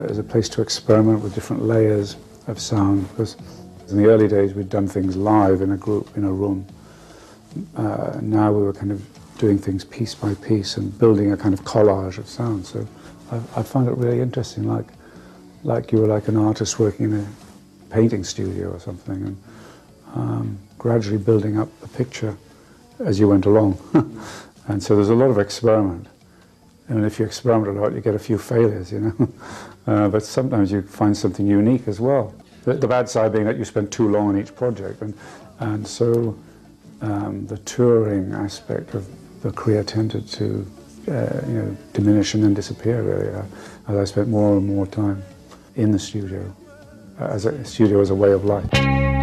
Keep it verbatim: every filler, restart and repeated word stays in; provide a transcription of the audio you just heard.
As a place to experiment with different layers of sound, because in the early days we'd done things live in a group, in a room. Uh, now we were kind of doing things piece by piece and building a kind of collage of sound. So I, I found it really interesting, like, like you were like an artist working in a painting studio or something, and um, gradually building up a picture as you went along. And so there's a lot of experiment. And if you experiment a lot, you get a few failures, you know. Uh, but sometimes you find something unique as well. The, the bad side being that you spend too long on each project, and and so um, the touring aspect of the career tended to uh, you know, diminish and then disappear really, uh, as I spent more and more time in the studio, uh, as a studio as a way of life.